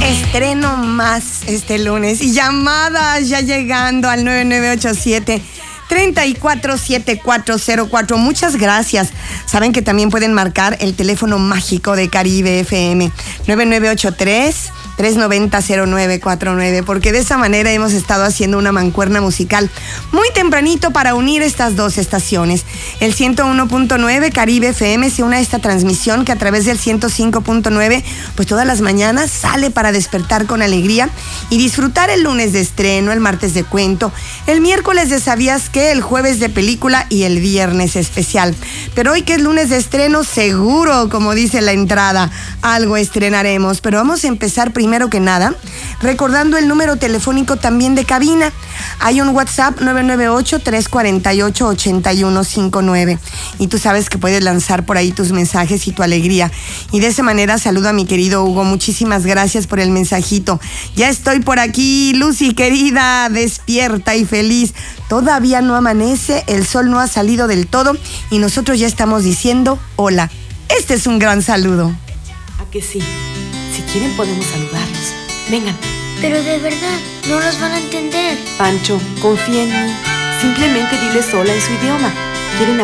Estreno más este lunes y llamadas ya llegando al 9987-347404. Muchas gracias. Saben que también pueden marcar el teléfono mágico de Caribe FM 9983-390-0949, porque de esa manera hemos estado haciendo una mancuerna musical muy tempranito para unir estas dos estaciones. El 101.9 Caribe FM se une a esta transmisión que a través del 105.9 pues todas las mañanas sale para despertar con alegría y disfrutar el lunes de estreno, el martes de cuento, el miércoles de ¿Sabías qué?, el jueves de película y el viernes especial. Pero hoy que es lunes de estreno, seguro, como dice la entrada, algo estrenaremos. Pero vamos a empezar primero que nada recordando el número telefónico también de cabina. Hay un WhatsApp 998-348-8159 y tú sabes que puedes lanzar por ahí tus mensajes y tu alegría. Y de esa manera saludo a mi querido Hugo. Muchísimas gracias por el mensajito. Ya estoy por aquí, Lucy querida, despierta y feliz. Todavía no amanece, el sol no ha salido del todo y nosotros ya estamos diciendo hola. Este es un gran saludo. ¿A que sí? Si quieren podemos saludarlos. Vengan. Pero de verdad, no los van a entender. Pancho, confía en mí. Simplemente diles hola en su idioma. ¿Quieren